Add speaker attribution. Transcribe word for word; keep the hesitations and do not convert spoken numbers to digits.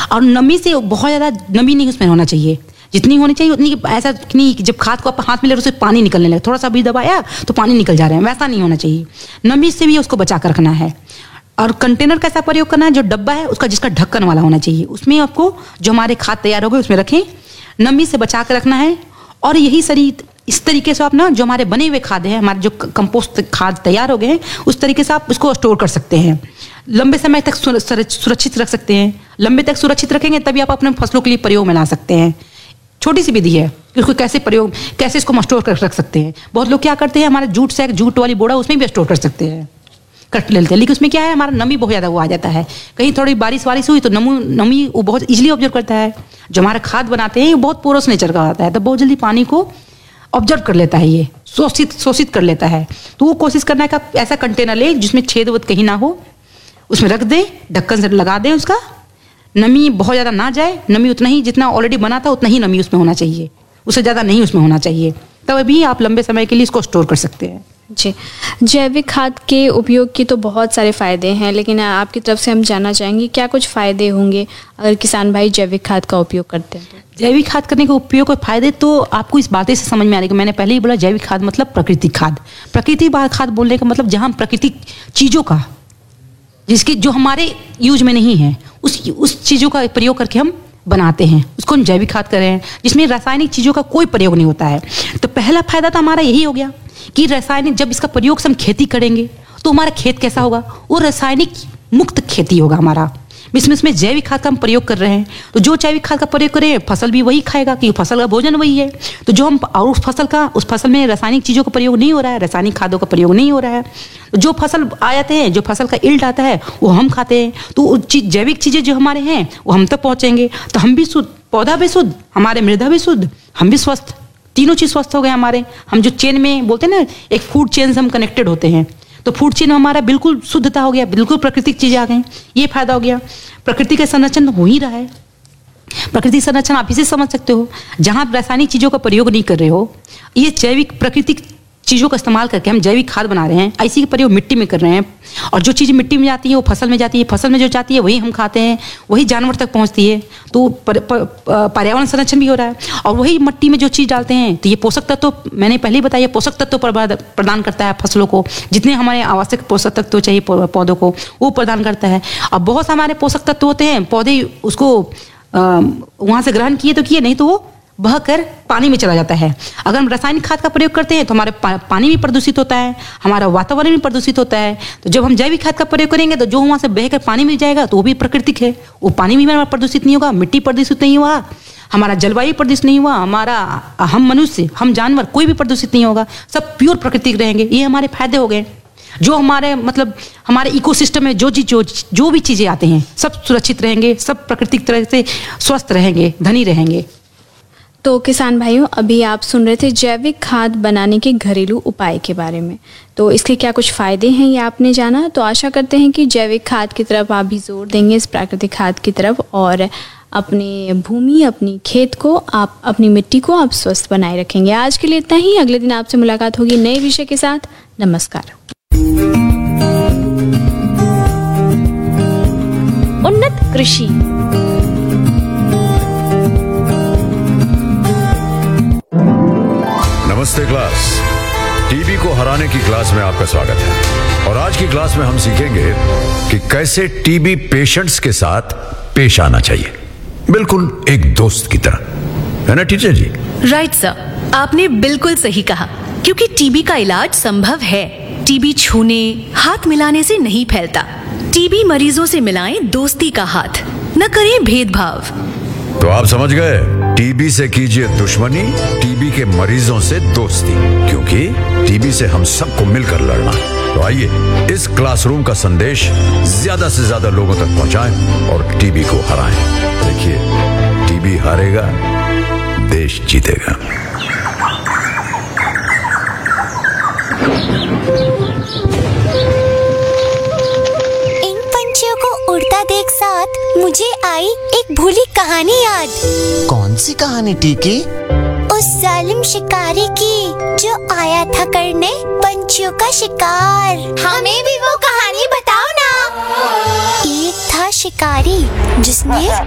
Speaker 1: और नमी से बहुत ज़्यादा नमी नहीं उसमें होना चाहिए, जितनी होनी चाहिए उतनी, ऐसा नहीं कि जब खाद को आप हाथ में ले उससे पानी निकलने लगे, थोड़ा सा भी दबाया तो पानी निकल जा रहे हैं, वैसा नहीं होना चाहिए। नमी से भी उसको बचा कर रखना है। और कंटेनर कैसा प्रयोग करना है, जो डब्बा है उसका जिसका ढक्कन वाला होना चाहिए, उसमें आपको जो हमारे खाद तैयार हो गए उसमें रखें, नमी से बचा कर रखना है। और यही सही इस तरीके से आप ना जो हमारे बने हुए खाद हैं, हमारे जो कंपोस्ट खाद तैयार हो गए हैं, उस तरीके से आप उसको स्टोर कर सकते हैं, लंबे समय तक सुरक्षित रख सकते हैं। लंबे तक सुरक्षित रखेंगे तभी आप अपने फसलों के लिए प्रयोग में ला सकते हैं। छोटी सी विधि है कि उसको कैसे प्रयोग कैसे इसको स्टोर कर रख सकते हैं। बहुत लोग क्या करते हैं, हमारे जूट से जूट वाली बोरा उसमें भी स्टोर कर सकते हैं, कट लेते हैं, लेकिन उसमें क्या है, हमारा नमी बहुत ज़्यादा वो आ जाता है। कहीं थोड़ी बारिश वारिश हुई तो नमू नमी वो बहुत इजीली ऑब्जर्व करता है। जो हमारा खाद बनाते हैं ये बहुत पोरस नेचर का होता है, तो बहुत जल्दी पानी को ऑब्जर्व कर लेता है, ये शोषित शोषित कर लेता है। तो वो कोशिश करना है कि आप ऐसा कंटेनर ले जिसमें छेद वद कहीं ना हो, उसमें रख दें, ढक्कन से लगा दें, उसका नमी बहुत ज़्यादा ना जाए, नमी उतना ही जितना ऑलरेडी बना था उतना ही नमी उसमें होना चाहिए, उससे ज़्यादा नहीं उसमें होना चाहिए, तब भी आप लंबे समय के लिए इसको स्टोर कर सकते हैं।
Speaker 2: जी, जैविक खाद के उपयोग के तो बहुत सारे फ़ायदे हैं, लेकिन आपकी तरफ से हम जानना चाहेंगे क्या कुछ फ़ायदे होंगे अगर किसान भाई जैविक खाद का उपयोग करते हैं तो?
Speaker 1: जैविक खाद करने के उपयोग के फायदे तो आपको इस बातें से समझ में आ रही है। मैंने पहले ही बोला जैविक खाद मतलब प्राकृतिक खाद। प्राकृतिक खाद बोलने का मतलब जहाँ प्राकृतिक चीज़ों का, जिसके जो हमारे यूज में नहीं है, उस उस चीज़ों का प्रयोग करके हम बनाते हैं, उसको हम जैविक खाद कर रहे हैं, जिसमें रासायनिक चीज़ों का कोई प्रयोग नहीं होता है। तो पहला फायदा तो हमारा यही हो गया कि रासायनिक, जब इसका प्रयोग से हम खेती करेंगे तो हमारा खेत कैसा होगा, वो रासायनिक मुक्त खेती होगा हमारा। इसमें इसमें जैविक खाद का हम प्रयोग कर रहे हैं, तो जो जैविक खाद का प्रयोग करें फसल भी वही खाएगा, कि फसल का भोजन वही है। तो जो हम और उस फसल का उस फसल में रासायनिक चीज़ों का प्रयोग नहीं हो रहा है, रासायनिक खादों का प्रयोग नहीं हो रहा है, जो फसल आ जाते हैं, जो फसल का इल्ड आता है वो हम खाते हैं। तो जैविक चीज़ें जो हमारे हैं वो हम तक पहुँचेंगे, तो हम भी शुद्ध, पौधा भी शुद्ध, हमारे मृदा भी शुद्ध, हम भी स्वस्थ, तीनों चीज़ स्वस्थ हो गए हमारे। हम जो चेन में बोलते हैं ना, एक फूड चेन से हम कनेक्टेड होते हैं, तो फूड चेन हमारा बिल्कुल शुद्धता हो गया, बिल्कुल प्राकृतिक चीज़ें आ गई, ये फायदा हो गया। प्रकृति का संरक्षण हो ही रहा है। प्रकृति संरक्षण आप इसे समझ सकते हो, जहाँ आप रासायनिक चीज़ों का प्रयोग नहीं कर रहे हो, ये जैविक प्राकृतिक चीज़ों का इस्तेमाल करके हम जैविक खाद बना रहे हैं, ऐसी का प्रयोग मिट्टी में कर रहे हैं। और जो चीज़ मिट्टी में जाती है वो फसल में जाती है, फसल में जो जाती है वही हम खाते हैं, वही जानवर तक पहुंचती है, तो पर्यावरण संरक्षण भी हो रहा है। और वही मिट्टी में जो चीज़ डालते हैं तो ये पोषक तत्व, तो पहले ही बताया, पोषक तत्व प्रदान करता है फसलों को, जितने हमारे आवश्यक पोषक तत्व चाहिए पौधों को वो प्रदान करता है। अब बहुत से हमारे पोषक तत्व होते हैं, पौधे उसको वहाँ से ग्रहण किए तो किए, नहीं तो वो बहकर पानी में चला जाता है। अगर हम रासायनिक खाद का प्रयोग करते हैं तो हमारे पा, पानी भी प्रदूषित होता है, हमारा वातावरण भी प्रदूषित होता है। तो जब हम जैविक खाद का प्रयोग करेंगे तो जो वहाँ से बहकर पानी में जाएगा तो वो भी प्राकृतिक है, वो पानी भी हमारा प्रदूषित नहीं होगा, मिट्टी प्रदूषित नहीं हुआ, हमारा जलवायु प्रदूषित नहीं हुआ, हमारा हम मनुष्य, हम जानवर कोई भी प्रदूषित नहीं होगा, सब प्योर प्राकृतिक रहेंगे। ये हमारे फायदे हो गए। जो हमारे मतलब हमारे इकोसिस्टम में जो चीज जो जो भी चीज़ें आते हैं सब सुरक्षित रहेंगे, सब प्राकृतिक तरह से स्वस्थ रहेंगे, धनी रहेंगे।
Speaker 2: तो किसान भाइयों, अभी आप सुन रहे थे जैविक खाद बनाने के घरेलू उपाय के बारे में, तो इसके क्या कुछ फ़ायदे हैं ये आपने जाना। तो आशा करते हैं कि जैविक खाद की तरफ आप भी जोर देंगे, इस प्राकृतिक खाद की तरफ, और अपनी भूमि, अपनी खेत को, आप अपनी मिट्टी को आप स्वस्थ बनाए रखेंगे। आज के लिए इतना ही, अगले दिन आपसे मुलाकात होगी नए विषय के साथ। नमस्कार।
Speaker 3: उन्नत कृषि।
Speaker 4: नमस्ते क्लास, टीबी को हराने की क्लास में आपका स्वागत है। और आज की क्लास में हम सीखेंगे कि कैसे टीबी पेशेंट्स के साथ पेश आना चाहिए, बिल्कुल एक दोस्त की तरह, है ना टीचर जी?
Speaker 3: राइट सर, आपने बिल्कुल सही कहा, क्योंकि टीबी का इलाज संभव है। टीबी छूने, हाथ मिलाने से नहीं फैलता। टीबी मरीजों से मिलाएं दोस्ती का हाथ, न करें भेदभाव।
Speaker 4: तो आप समझ गए, टीबी से कीजिए दुश्मनी, टीबी के मरीजों से दोस्ती, क्योंकि टीबी से हम सबको मिलकर लड़ना है। तो आइए इस क्लासरूम का संदेश ज्यादा से ज्यादा लोगों तक पहुंचाएं और टीबी को हराएं। देखिए, टीबी हारेगा, देश जीतेगा।
Speaker 5: इन पंछियों को उड़ता देख साथ मुझे आई एक भूली कहानी याद।
Speaker 6: कौन सी कहानी टीकी?
Speaker 5: उस जालिम शिकारी की जो आया था करने पंछियों का शिकार। हमें भी वो कहानी बताओ ना। एक था शिकारी जिसने